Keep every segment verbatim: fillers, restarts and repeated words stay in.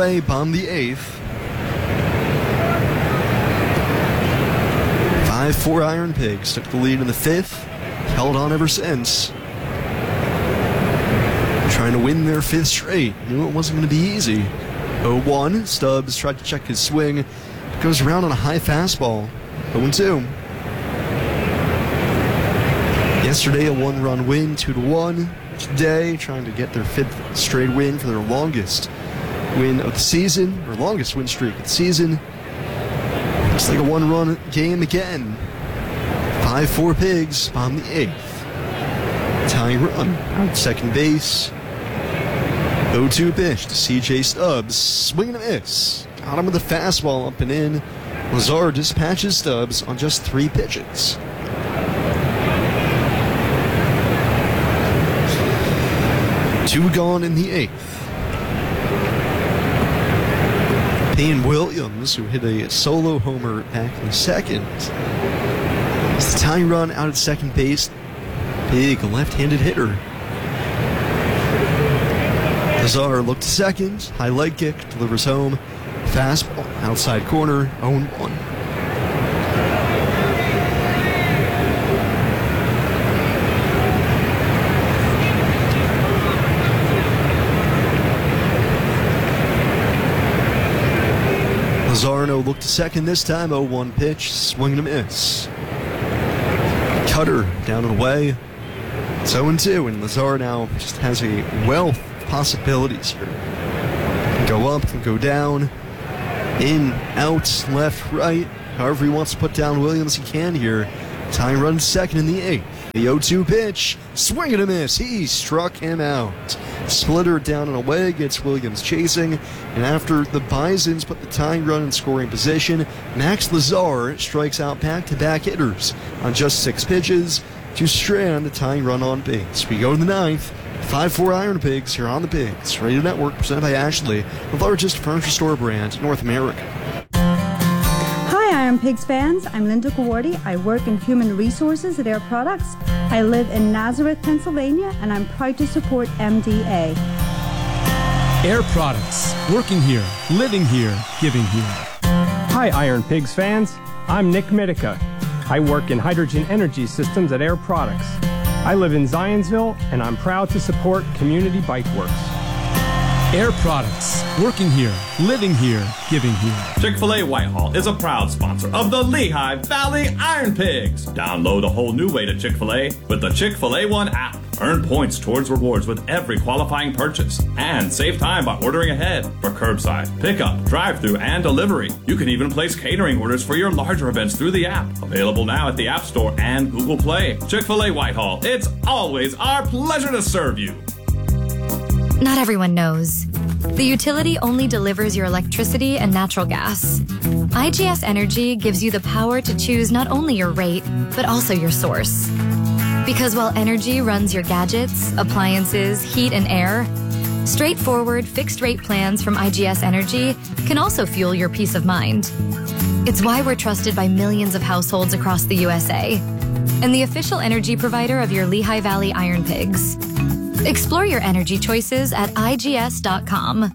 away, bottom of the eighth. five four Iron Pigs took the lead in the fifth, held on ever since. Trying to win their fifth straight. Knew it wasn't going to be easy. oh one, Stubbs tried to check his swing. Goes around on a high fastball. oh two. Yesterday, a one-run win, two to one. Today, trying to get their fifth straight win for their longest win of the season, or longest win streak of the season. Looks like a one-run game again. five four Pigs on the eighth. Tying run out second base. oh two pitch to C J Stubbs. Swing and a miss. Got him with a fastball up and in. Lazar dispatches Stubbs on just three pitches. Two gone in the eighth. Payne Williams, who hit a solo homer back in the second. It's the tying run out at second base. Big left-handed hitter. Lazar looked to second. High leg kick, delivers home. Fastball, outside corner, oh one. Lazarno looked to second this time, oh one pitch, swing and a miss. Cutter down and away. It's oh two, and Lazar now just has a wealth of possibilities here. Can go up, can go down, in, out, left, right. However he wants to put down Williams, he can here. Tying run second in the eighth. The oh two pitch, swing and a miss. He struck him out. Splitter down and away, gets Williams chasing, and after the Bisons put the tying run in scoring position, Max Lazar strikes out back-to-back hitters on just six pitches to strand the tying run on base. We go to the ninth. five four Iron Pigs here on the Pigs Radio Network, presented by Ashley, the largest furniture store brand in North America. Iron Pigs fans, I'm Linda Kawardi. I work in human resources at Air Products. I live in Nazareth, Pennsylvania, and I'm proud to support M D A. Air Products, working here, living here, giving here. Hi Iron Pigs fans, I'm Nick Mitica. I work in hydrogen energy systems at Air Products. I live in Zionsville, and I'm proud to support Community Bike Works. Air Products, working here, living here, giving here. Chick-fil-A Whitehall is a proud sponsor of the Lehigh Valley Iron Pigs. Download a whole new way to Chick-fil-A with the Chick-fil-A One app. Earn points towards rewards with every qualifying purchase. And save time by ordering ahead for curbside, pickup, drive-thru, and delivery. You can even place catering orders for your larger events through the app. Available now at the App Store and Google Play. Chick-fil-A Whitehall, it's always our pleasure to serve you. Not everyone knows. The utility only delivers your electricity and natural gas. I G S Energy gives you the power to choose not only your rate, but also your source. Because while energy runs your gadgets, appliances, heat, and air, straightforward fixed-rate plans from I G S Energy can also fuel your peace of mind. It's why we're trusted by millions of households across the U S A, and the official energy provider of your Lehigh Valley Iron Pigs. Explore your energy choices at I G S dot com.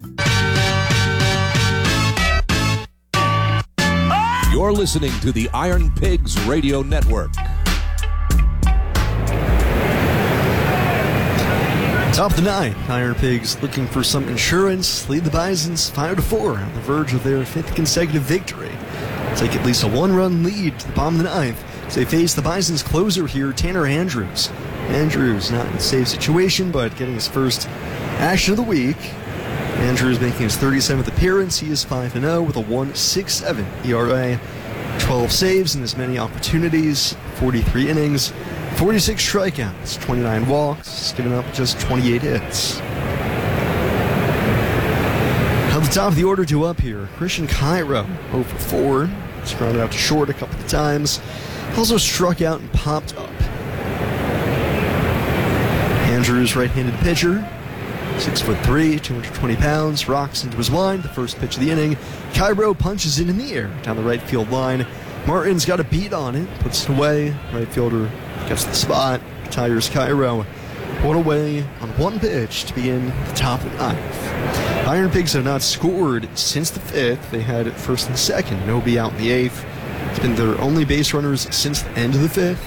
You're listening to the Iron Pigs Radio Network. Top of the ninth, Iron Pigs looking for some insurance. Lead the Bisons five to four on the verge of their fifth consecutive victory. Take at least a one-run lead to the bottom of the ninth as they face the Bisons' closer here, Tanner Andrews. Andrews not in a safe situation, but getting his first action of the week. Andrews making his thirty-seventh appearance. He is five and oh with a one point six seven E R A. twelve saves in as many opportunities, forty-three innings, forty-six strikeouts, twenty-nine walks, giving up just twenty-eight hits. At the top of the order to up here, Christian Cairo, oh for four. He's grounded out to short a couple of times. Also struck out and popped up. Andrews, right-handed pitcher, six foot three, two hundred twenty pounds, rocks into his line. The first pitch of the inning, Cairo punches it in the air down the right field line. Martin's got a beat on it, puts it away. Right fielder gets the spot, tires Cairo One away on one pitch to begin the top of the ninth. Iron Pigs have not scored since the fifth. They had first and second, nobody out in the eighth. It's been their only base runners since the end of the fifth.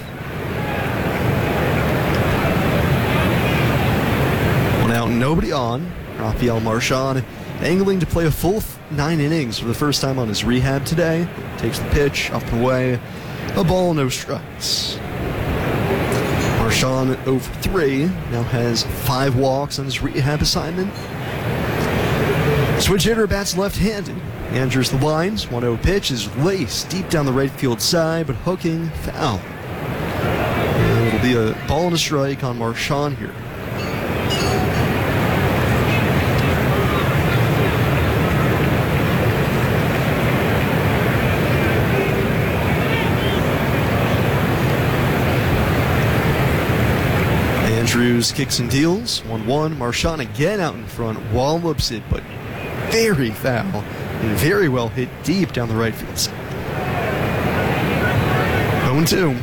One out, nobody on. Rafael Marchand angling to play a full nine innings for the first time on his rehab today. Takes the pitch, up and away. A ball, no strikes. Marchand oh for three, now has five walks on his rehab assignment. Switch hitter bats left-handed. He enters the lines. one oh pitch is laced deep down the right field side, but hooking foul. And it'll be a ball and a strike on Marchand here. Andrews kicks and deals. one one. Marchand again out in front. Wallops it, but very foul and very well hit deep down the right field side. oh and two.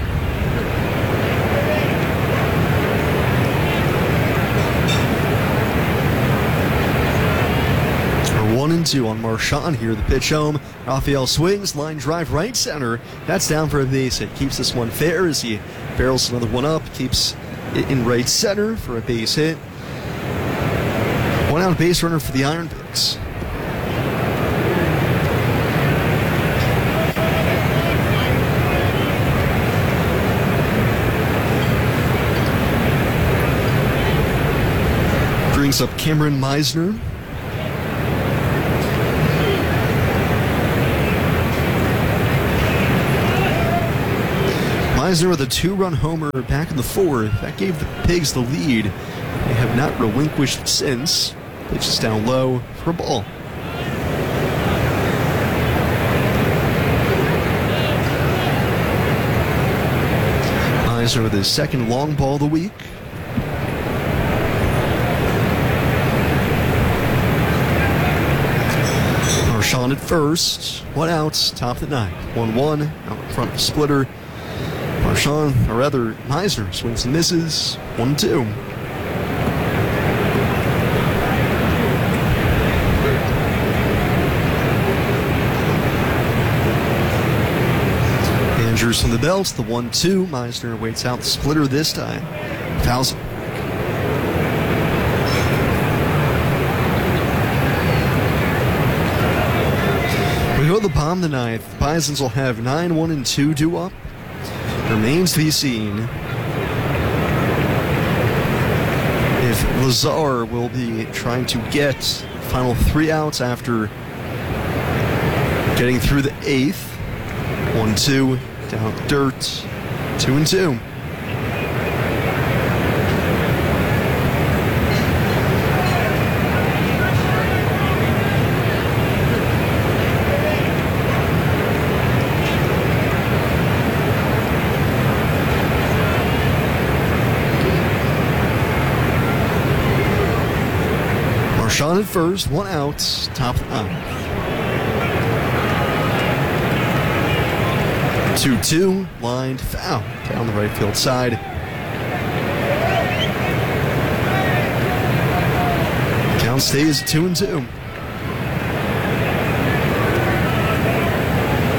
one and two on Marchand here. The pitch home. Rafael swings. Line drive right center. That's down for a base hit. Keeps this one fair as he barrels another one up. Keeps it in right center for a base hit. One out base runner for the Iron Pigs. Brings up Cameron Meisner. Meisner with a two-run homer back in the fourth. That gave the Pigs the lead. They have not relinquished since. Pitch is down low for a ball. Meisner with his second long ball of the week. Marchand at first. One out, top of the ninth. one one, out in front of the splitter. Marchand, or rather Meisner, swings and misses. one two. Andrews from the belt, the one two. Meisner waits out the splitter this time. Fouls it. We go to the bottom of the ninth. The Bisons will have nine one and two due up. Remains to be seen if Lazar will be trying to get final three outs after getting through the eighth. one two, down dirt, two and two. Marchand at first, one out, top of the ninth. two two, lined foul down the right field side. Count stays at two and two.